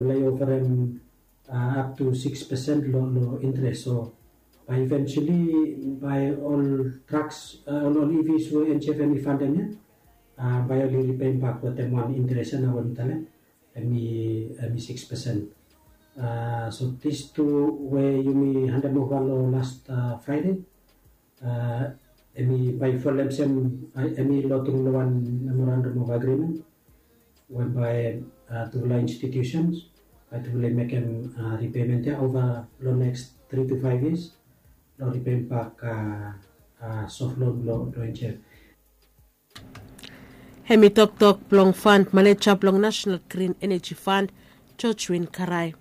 Lay over up to 6% low interest. So eventually by all trucks, all EVs were NCFME funding, by only repaying back what them one interest and our talent, me 6%. So these two where you me handle last Friday, me by full me lotting one memorandum of agreement, whereby to institutions. It will make them repayment over the next 3 to 5 years. No repayment back soft loan loan. Hemi Tok Plong Fund Manager Plong National Green Energy Fund Chochwin Karai.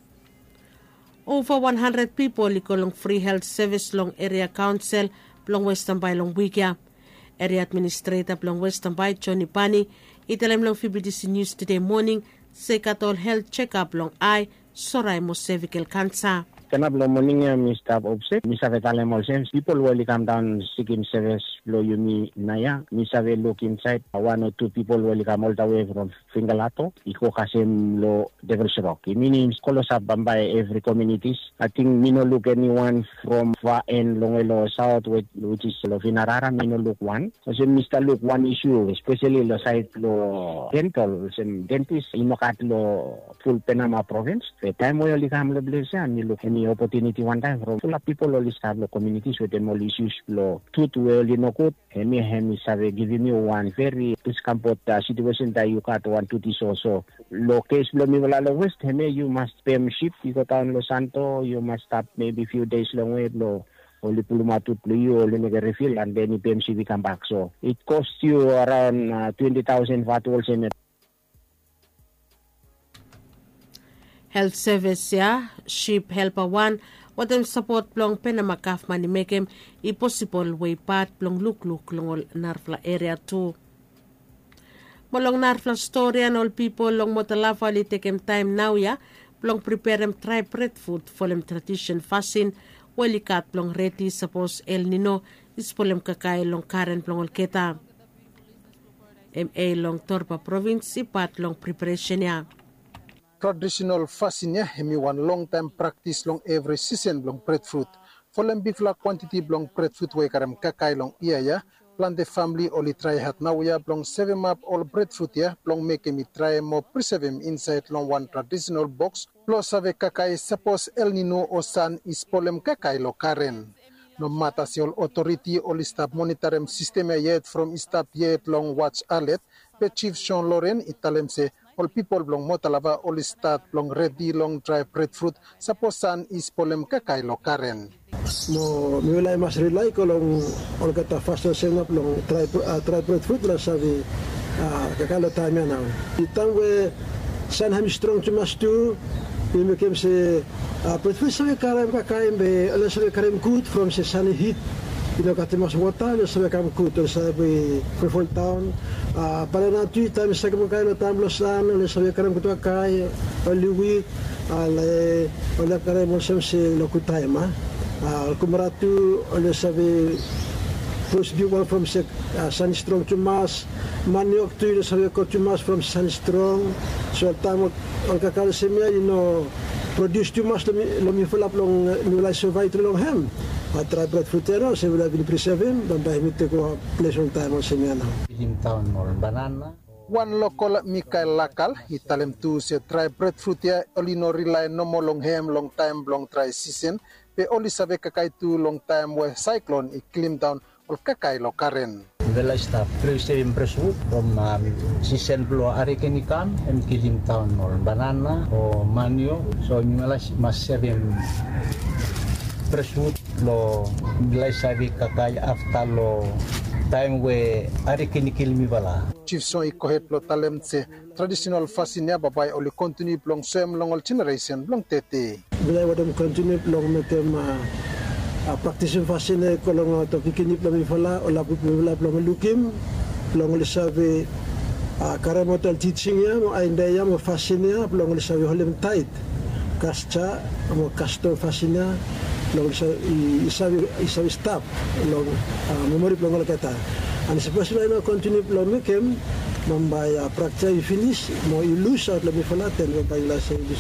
Over 100 people ikolong free health service long area council Plong Western Bay long Wigia. Area administrator Plong Western Bay Johnny Pani italam long FBDC News today morning. Sekatol health check-up long eye, soray mo cervical cancer. Kenap lo morning mi staff obsec, mi save tale mol sense. People will come down seeking service lo yumi naya. Mi save look inside. 1 or 2 people will come all the way from Fingalato. Iko kasem lo Devil's Rock. Meaning kolos up Bambay every communities. I think me no look anyone from far end Longelo South which is lo Finarara. Me no look one. So Mr. look one issue, especially lo side lo dental. Sem dentist inokat lo full Penama province. The time we only come lo bless and you look any opportunity one time from full of people only start the communities with them all issues lo tooth well no good hemi save giving me one very discomfort situation that you can't want to this also lo case lo mi wala lo west hemi you must pay ship you go down Los Santo you must stop maybe few days long way lo only pulumatut you only make a refill and then PMC we come back so it costs you around 20,000 fatuals in it. Health Service Ship Helper 1 wadem support plong penamakaf manimekem impossible way part plong lukluk long Narfla area 2. Molong Narfla story and all people long motalafa li takem time now plong prepare try bread food for them tradition fasin walikat plong ready suppose El Nino is polem kakay long karen plong olketa. MA long Torpa province ipat long preparation Traditional fashion hemi one long time practice long every season long breadfruit. Folem bifla quantity long breadfruit way karam kakay long iya plan the family only try hat now long 7 map all breadfruit long make me try more preserve him inside long one traditional box plus have kakay suppose El Nino o San is polem kakay lo karen. No matter si all authority only stop monitoring system yet from stop yet long watch alert pe Chief Sean Loren italem se all people long motalava all start long ready long dry breadfruit saposan is polem kakay lo karen. Mo miulay mas rely ko long all kata faster same up long dry breadfruit la sabi kakalo time now. Itang we san ham strong to mas tu we make him say breadfruit sabi karam kakay be all sabi karam good from se sunny heat. Ino katimas water, no sabi kam kuto sabi full town. Para na tu time sa kam kayo tam losan, no sabi karam kuto kay liwit, ale karam mo sa lokutay ma. Kumaratu ole sabi first view one from Sunstrong to Mas, maniok tu sabi ko to Mas from Sunstrong. So time ol kakal semia produce too much lo mi full up long nulay survive long ham. Try breadfruit se will be preserve him, but by me take a pleasure time on Semiana. Banana. One local Mikael Lakal, italem tu se try breadfruit only no rely no more long ham, long time, long dry season. Pe only save kakay tu long time where cyclone it climb down or kakay lo karen. Vela staff preserve breadfruit from season blow arikenikan and kilim town or banana or manio. So you must serve him breadfruit lo nilai sabi kakay after lo time we ari kinikil mi bala. Chief Son ikohet lo talem se traditional fashion babay oli continue long sem long all generation long tete. Bilay wadam continue long metem practice fashion ko long to kikinip lo mi fala ola pula long lukim long oli sabi karamotal teaching mo ainda mo fashion long oli sabi holem tight kascha mo custom fashion long isabi staff long memory long kata and especially no continue long mekem Mambaya prakcha finish mo ilus out labi falaten kaila sa